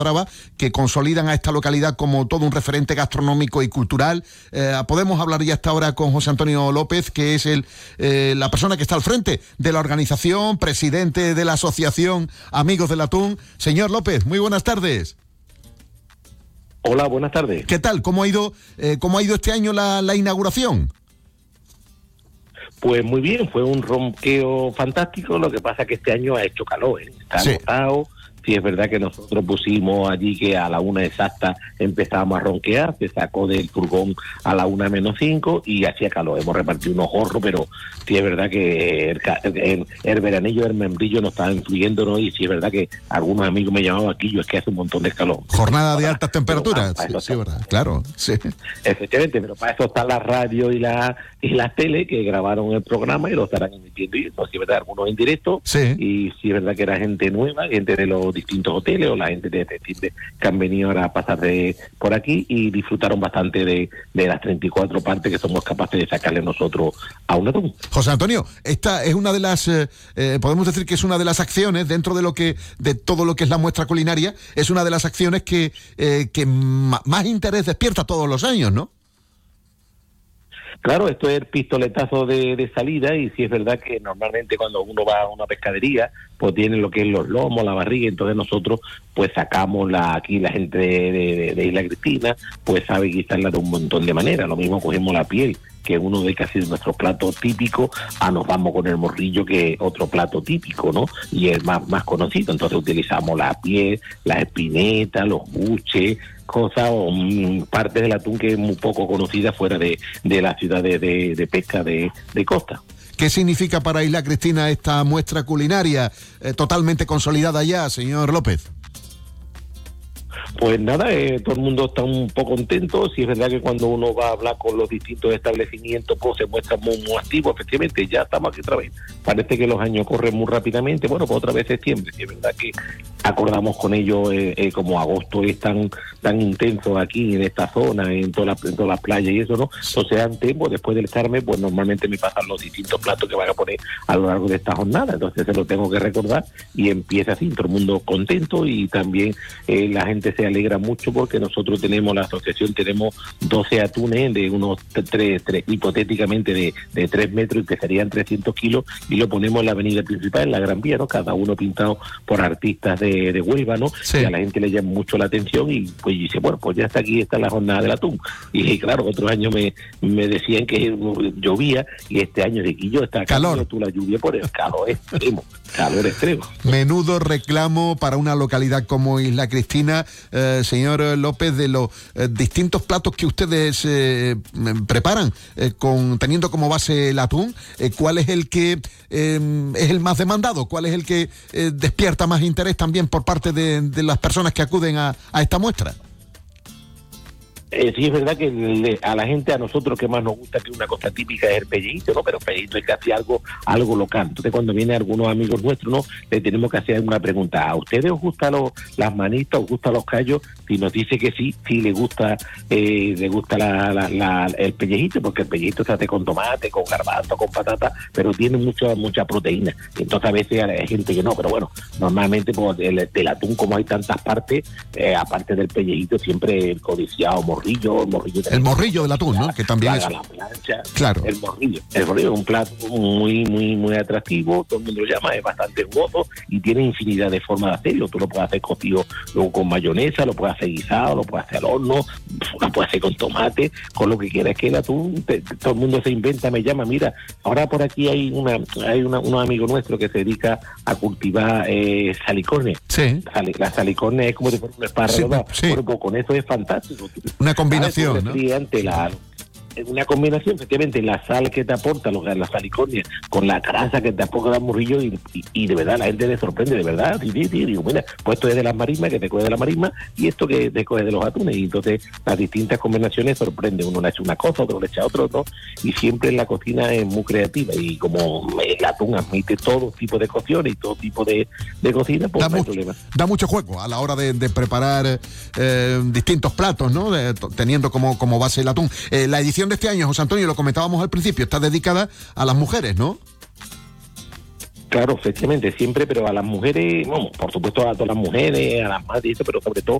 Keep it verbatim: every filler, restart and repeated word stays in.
que consolidan a esta localidad como todo un referente gastronómico y cultural. Eh, podemos hablar ya hasta ahora con José Antonio López, que es el eh, la persona que está al frente de la organización, presidente de la asociación Amigos del Atún. Señor López, muy buenas tardes. Hola, buenas tardes. ¿Qué tal? ¿Cómo ha ido, eh, cómo ha ido este año la, la inauguración? Pues muy bien, fue un ronqueo fantástico, lo que pasa que este año ha hecho calor, ¿eh? Está sí. agotado. Sí, es verdad que nosotros pusimos allí que a la una exacta empezábamos a ronquear, se sacó del furgón a la una menos cinco y hacía calor. Hemos repartido unos gorros, pero sí es verdad que el, el, el veranillo, el membrillo nos estaba influyendo, ¿no? Y sí es verdad que algunos amigos me llamaban aquí, yo es que hace un montón de calor. Jornada de altas temperaturas, pero, sí, sí, verdad, claro, sí. Efectivamente, pero para eso está la radio y la y la tele que grabaron el programa y lo estarán emitiendo. Y eso sí es verdad, algunos en directo, sí. Y sí es verdad que era gente nueva, gente de los distintos hoteles o la gente de Tefinde que han venido ahora a pasar de por aquí y disfrutaron bastante de, de las treinta y cuatro partes que somos capaces de sacarle nosotros a un atún. José Antonio, esta es una de las, eh, eh, podemos decir que es una de las acciones dentro de lo que de todo lo que es la muestra culinaria, es una de las acciones que, eh, que ma- más interés despierta todos los años, ¿no? Claro, esto es el pistoletazo de, de salida y sí es verdad que normalmente cuando uno va a una pescadería pues tiene lo que es los lomos, la barriga, entonces nosotros pues sacamos la aquí la gente de, de, de Isla Cristina pues sabe guisarla de un montón de maneras, lo mismo cogemos la piel, que es uno de casi nuestros platos típicos, a nos vamos con el morrillo, que es otro plato típico, ¿no? Y es más, más conocido, entonces utilizamos la piel, las espinetas, los buches, cosas o um, partes del atún que es muy poco conocida fuera de, de la ciudad de, de, de pesca de, de costa. ¿Qué significa para Isla Cristina esta muestra culinaria eh, totalmente consolidada ya, señor López? Pues nada, eh, todo el mundo está un poco contento. Sí es verdad que cuando uno va a hablar con los distintos establecimientos, pues se muestra muy, muy activo. Efectivamente, ya estamos aquí otra vez. Parece que los años corren muy rápidamente. Bueno, pues otra vez septiembre. Sí es verdad que acordamos con ellos, eh, eh, como agosto es tan tan intenso aquí en esta zona, en todas las toda la playas y eso, ¿no? Entonces antes, pues después del Carmen, pues normalmente me pasan los distintos platos que van a poner a lo largo de esta jornada. Entonces se lo tengo que recordar y empieza así, todo el mundo contento y también eh, la gente se alegra mucho porque nosotros tenemos, la asociación, tenemos doce atunes de unos tres, tres hipotéticamente de, de tres metros y que serían trescientos kilos y lo ponemos en la avenida principal, en la Gran Vía, ¿no? Cada uno pintado por artistas de, de Huelva, ¿no? Sí. Y a la gente le llama mucho la atención y pues dice, bueno, pues ya está aquí, está la jornada del atún. Y claro, otros años me, me decían que llovía y este año de Quillo está calor. Tú la lluvia por el calor extremo, calor extremo. Menudo reclamo para una localidad como Isla Cristina, eh, señor López, de los eh, distintos platos que ustedes eh, preparan, eh, con teniendo como base el atún. Eh, ¿Cuál es el que eh, es el más demandado? ¿Cuál es el que eh, despierta más interés también por parte de, de las personas que acuden a, a esta muestra? Eh, sí, es verdad que le, a la gente, a nosotros que más nos gusta, que una cosa típica es el pellejito, ¿no? Pero el pellejito es casi algo algo local. Entonces, cuando vienen algunos amigos nuestros, ¿no? Le tenemos que hacer una pregunta. ¿A ustedes os gustan los, las manitas, os gustan los callos? Si nos dice que sí, sí le gusta eh, le gusta la, la, la, el pellejito, porque el pellejito se hace con tomate, con garbanzo, con patata, pero tiene mucha mucha proteína. Entonces, a veces hay gente que no, pero bueno, normalmente pues, el, el atún, como hay tantas partes, eh, aparte del pellejito, siempre el codiciado, morrillo, el morrillo, el morrillo del atún, ¿no? Que también es la plancha, claro. El morrillo, el morrillo es un plato muy muy muy atractivo, todo el mundo lo llama, es bastante jugoso y tiene infinidad de formas de hacerlo. Tú lo puedes hacer cocido luego con mayonesa, lo puedes hacer guisado, lo puedes hacer al horno, lo puedes hacer con tomate, con lo que quieras. Que el atún, te, todo el mundo se inventa, me llama, mira, ahora por aquí hay una hay una, unos amigos nuestros que se dedica a cultivar eh, salicornes. Sí. La salicornes es como si fuera un espárrago, ¿no? Sí, sí. Bueno, pues con eso es fantástico. Una combinación, ¿sabes? ¿no? Ante la, una combinación, efectivamente, la sal que te aporta los, las salicornias con la grasa que te aporta el morrillo y, y, y de verdad la gente le sorprende, de verdad. Y, y, y digo, mira, pues esto es de las marismas, que te coge de la marisma, y esto que te coge de los atunes. Y entonces las distintas combinaciones sorprenden. Uno le echa una cosa, otro le echa otro, ¿no? Y siempre en la cocina es muy creativa. Y como el atún admite todo tipo de cocciones y todo tipo de, de cocina, pues da, no hay mucho, problema. da mucho juego a la hora de, de preparar eh, distintos platos, ¿no? De, teniendo como, como base el atún. Eh, la edición de este año, José Antonio, lo comentábamos al principio, está dedicada a las mujeres, ¿no? Claro, efectivamente, siempre, pero a las mujeres, bueno, por supuesto a todas las mujeres, a las madres, pero sobre todo